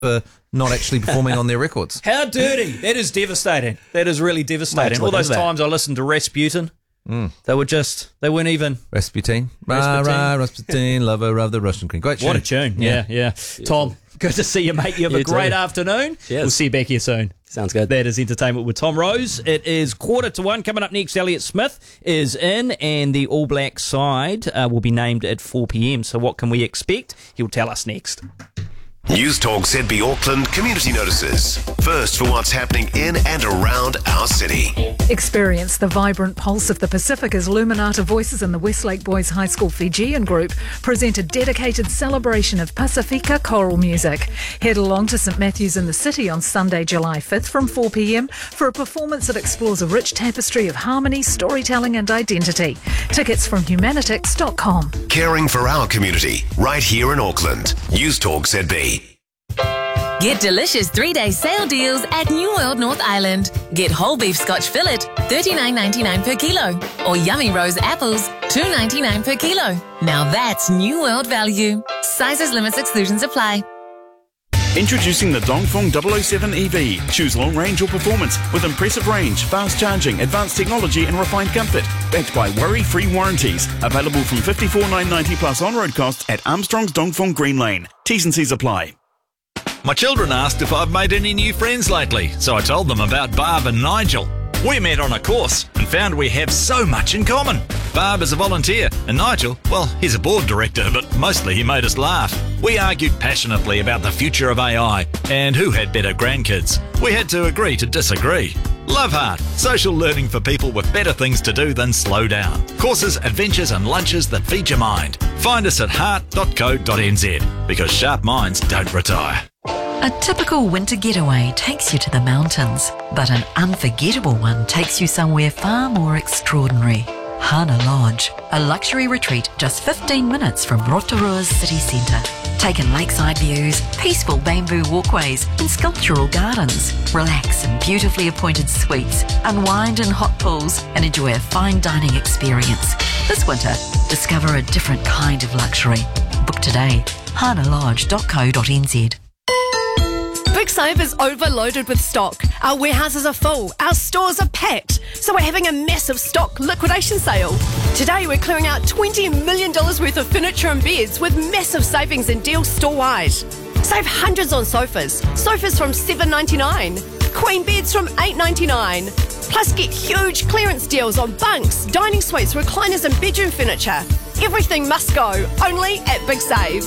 for not actually performing on their records. How dirty. That is devastating. That is really devastating. Mate, all those look at times I listened to Rasputin, they weren't even. Rasputin. Rasputin, lover of the Russian Queen. Great tune. What a tune. Yeah. Tom, good to see you, mate. You have a great afternoon. Cheers. We'll see you back here soon. Sounds good. That is Entertainment with Tom Rose. It is 1:45. Coming up next, Elliott Smith is in, and the All Black side will be named at 4 p.m. So what can we expect? He'll tell us next. News Talk ZB Auckland community notices. First for what's happening in and around our city. Experience the vibrant pulse of the Pacific as Luminata Voices and the Westlake Boys High School Fijian Group present a dedicated celebration of Pacifica choral music. Head along to St Matthews in the City on Sunday, July 5th from 4 p.m. for a performance that explores a rich tapestry of harmony, storytelling and identity. Tickets from humanitix.com. Caring for our community right here in Auckland. News Talk ZB. Get delicious 3-day sale deals at New World North Island. Get whole beef Scotch fillet, $39.99 per kilo. Or yummy rose apples, $2.99 per kilo. Now that's New World value. Sizes, limits, exclusions apply. Introducing the Dongfeng 007 EV. Choose long range or performance with impressive range, fast charging, advanced technology and refined comfort. Backed by worry-free warranties. Available from $54,990 plus on-road costs at Armstrong's Dongfeng Green Lane. T's and C's apply. My children asked if I've made any new friends lately, so I told them about Barb and Nigel. We met on a course and found we have so much in common. Barb is a volunteer, and Nigel, well, he's a board director, but mostly he made us laugh. We argued passionately about the future of AI and who had better grandkids. We had to agree to disagree. Love Heart, social learning for people with better things to do than slow down. Courses, adventures and lunches that feed your mind. Find us at heart.co.nz, because sharp minds don't retire. A typical winter getaway takes you to the mountains, but an unforgettable one takes you somewhere far more extraordinary. Hana Lodge, a luxury retreat just 15 minutes from Rotorua's city centre. Take in lakeside views, peaceful bamboo walkways and sculptural gardens. Relax in beautifully appointed suites, unwind in hot pools and enjoy a fine dining experience. This winter, discover a different kind of luxury. Book today, hanalodge.co.nz. Big Save is overloaded with stock. Our warehouses are full, our stores are packed, so we're having a massive stock liquidation sale. Today we're clearing out $20 million worth of furniture and beds with massive savings and deals store-wide. Save hundreds on sofas from $7.99, queen beds from $8.99. Plus get huge clearance deals on bunks, dining suites, recliners and bedroom furniture. Everything must go, only at Big Save.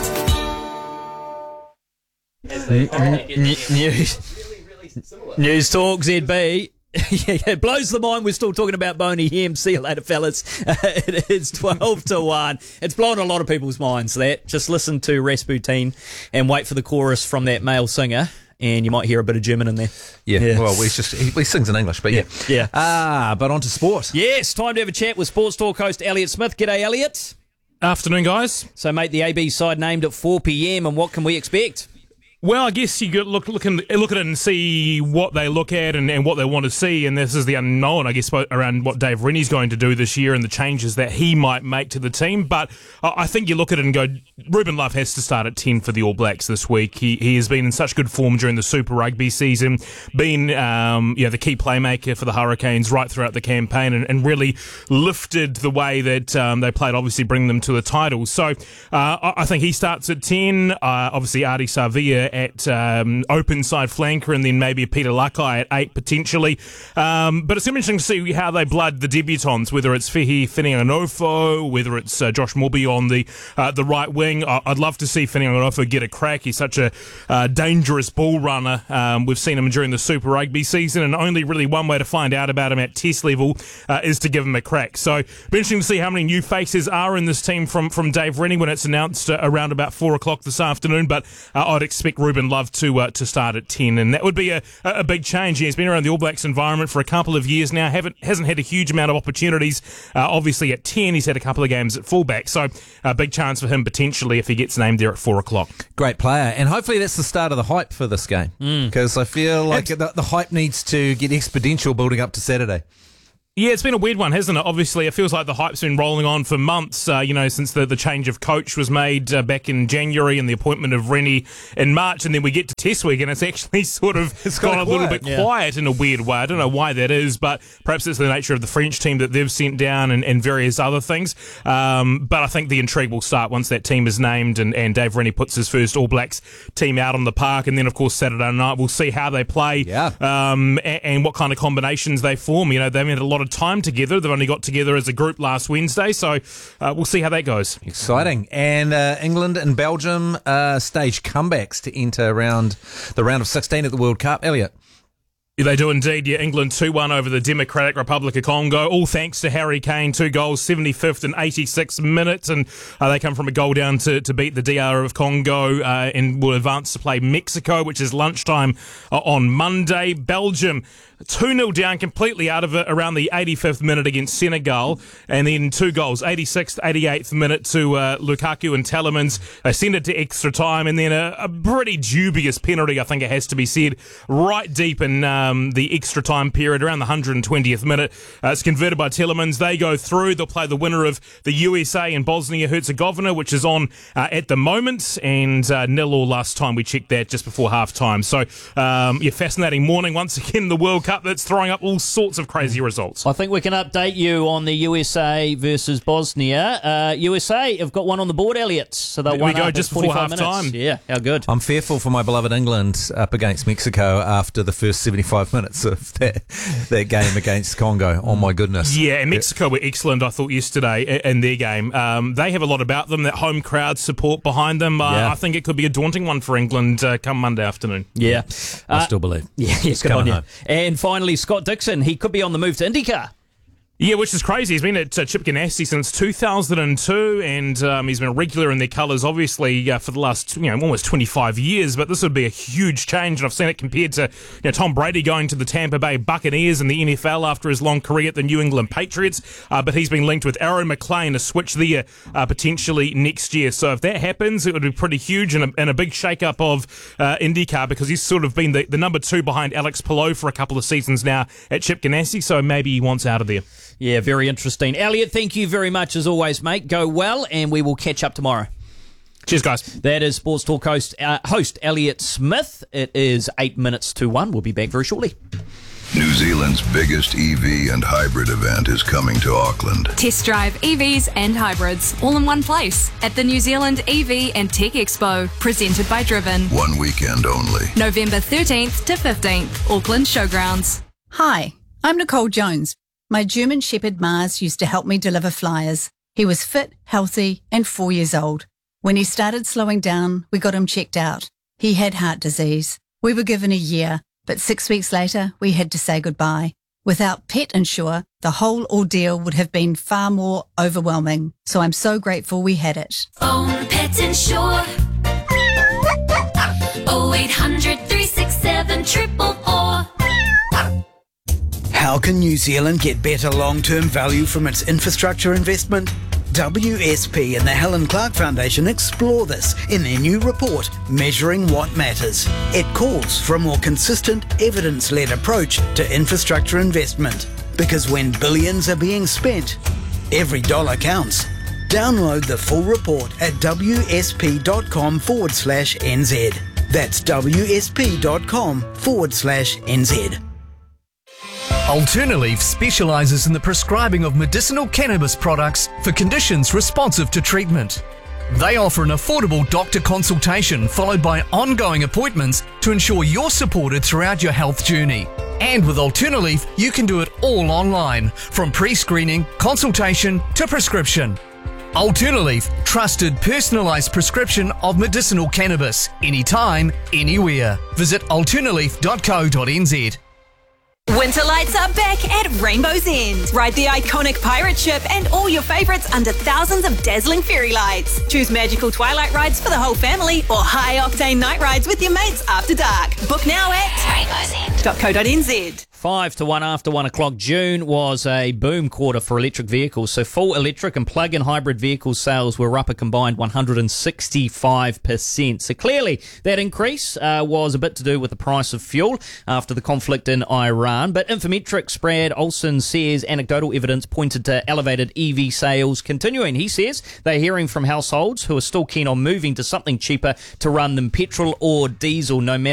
News Talk ZB. It blows the mind. We're still talking about Boney Hem. See you later, fellas. It is 12-1. It's blown a lot of people's minds, that. Just listen to Rasputin and wait for the chorus from that male singer, and you might hear a bit of German in there. Yeah. Well, he sings in English, but yeah. But on to sport. Yes, time to have a chat with Sports Talk host Elliott Smith. G'day, Elliott. Afternoon, guys. So, mate, the AB side named at 4 p.m, and what can we expect? Well, I guess you could look at it and see what they look at and what they want to see, and this is the unknown, I guess, around what Dave Rennie's going to do this year and the changes that he might make to the team. But I think you look at it and go, Ruben Love has to start at 10 for the All Blacks this week. He has been in such good form during the Super Rugby season, been the key playmaker for the Hurricanes right throughout the campaign, and really lifted the way that they played, obviously bringing them to the title. So I think he starts at 10. Obviously, Ardie Savia at open side flanker, and then maybe Peter Lakai at 8 potentially. But it's interesting to see how they blood the debutants, whether it's Fehi Finianganofo, whether it's Josh Morby on the right wing. I'd love to see Finianganofo get a crack. He's such a dangerous ball runner. We've seen him during the Super Rugby season, and only really one way to find out about him at test level is to give him a crack. So it'll be interesting to see how many new faces are in this team from Dave Rennie when it's announced around about 4 o'clock this afternoon. But I'd expect Ruben Love to start at 10, and that would be a big change. He's been around the All Blacks environment for a couple of years now, hasn't had a huge amount of opportunities. Obviously at 10 he's had a couple of games at fullback, so a big chance for him potentially if he gets named there at 4 o'clock. Great player, and hopefully that's the start of the hype for this game, because I feel like the hype needs to get exponential building up to Saturday. Yeah, it's been a weird one, hasn't it? Obviously, it feels like the hype's been rolling on for months, since the change of coach was made back in January and the appointment of Rennie in March, and then we get to Test Week and it's actually sort of gone a little bit quiet in a weird way. I don't know why that is, but perhaps it's the nature of the French team that they've sent down and various other things. But I think the intrigue will start once that team is named and Dave Rennie puts his first All Blacks team out on the park, and then, of course, Saturday night we'll see how they play and what kind of combinations they form. They've had a lot of time together. They've only got together as a group last Wednesday, so we'll see how that goes. Exciting. And England and Belgium stage comebacks to enter the round of 16 at the World Cup. Elliot. They do indeed. Yeah, England 2-1 over the Democratic Republic of Congo, all thanks to Harry Kane, 2 goals, 75th and 86th minutes, and they come from a goal down to beat the DR of Congo and will advance to play Mexico, which is lunchtime on Monday. Belgium 2-0 down, completely out of it around the 85th minute against Senegal, and then 2 goals, 86th, 88th minute to Lukaku and Telemans. They send it to extra time, and then a pretty dubious penalty, I think it has to be said, right deep in the extra time period, around the 120th minute. It's converted by Telemans. They go through. They'll play the winner of the USA and Bosnia-Herzegovina, which is on at the moment, and 0-0 last time we checked that just before half-time. So, fascinating morning once again, the World Cup that's throwing up all sorts of crazy results. I think we can update you on the USA versus Bosnia. USA have got one on the board, Elliot. So they'll we go just before half-time. Yeah, how good. I'm fearful for my beloved England up against Mexico after the first 75 minutes of that game against Congo. Oh, my goodness. Yeah, and Mexico were excellent, I thought, yesterday in their game. They have a lot about them, that home crowd support behind them. I think it could be a daunting one for England come Monday afternoon. Yeah. I still believe. Yeah, good on you. And finally, Scott Dixon, he could be on the move to IndyCar. Yeah, which is crazy. He's been at Chip Ganassi since 2002, and he's been a regular in their colours, obviously, for the last almost 25 years. But this would be a huge change, and I've seen it compared to Tom Brady going to the Tampa Bay Buccaneers in the NFL after his long career at the New England Patriots. But he's been linked with Aaron McLean, a switch there potentially next year. So if that happens, it would be pretty huge and a big shake-up of IndyCar, because he's sort of been the number 2 behind Alex Palou for a couple of seasons now at Chip Ganassi. So maybe he wants out of there. Yeah, very interesting. Elliot, thank you very much as always, mate. Go well, and we will catch up tomorrow. Cheers, guys. That is Sports Talk host Elliot Smith. It is 8 minutes to 1. We'll be back very shortly. New Zealand's biggest EV and hybrid event is coming to Auckland. Test drive EVs and hybrids all in one place at the New Zealand EV and Tech Expo, presented by Driven. One weekend only. November 13th to 15th, Auckland Showgrounds. Hi, I'm Nicole Jones. My German Shepherd Mars used to help me deliver flyers. He was fit, healthy, and 4 years old. When he started slowing down, we got him checked out. He had heart disease. We were given a year, but 6 weeks later, we had to say goodbye. Without Pet Insure, the whole ordeal would have been far more overwhelming. So I'm so grateful we had it. Phone Pet Insure. 0800 367 444. How can New Zealand get better long-term value from its infrastructure investment? WSP and the Helen Clark Foundation explore this in their new report, Measuring What Matters. It calls for a more consistent, evidence-led approach to infrastructure investment. Because when billions are being spent, every dollar counts. Download the full report at wsp.com/NZ. That's wsp.com/NZ. Alternaleaf specialises in the prescribing of medicinal cannabis products for conditions responsive to treatment. They offer an affordable doctor consultation followed by ongoing appointments to ensure you're supported throughout your health journey. And with Alternaleaf, you can do it all online, from pre-screening, consultation to prescription. Alternaleaf, trusted personalised prescription of medicinal cannabis, anytime, anywhere. Visit alternaleaf.co.nz. Winter lights are back at Rainbow's End. Ride the iconic pirate ship and all your favourites under thousands of dazzling fairy lights. Choose magical twilight rides for the whole family or high-octane night rides with your mates after dark. Book now at rainbowsend.co.nz. 5 to 1 after 1 o'clock. June was a boom quarter for electric vehicles. So full electric and plug-in hybrid vehicle sales were up a combined 165%. So clearly that increase was a bit to do with the price of fuel after the conflict in Iran. But Infometrics Brad Olsen says anecdotal evidence pointed to elevated EV sales continuing. He says they're hearing from households who are still keen on moving to something cheaper to run than petrol or diesel, no matter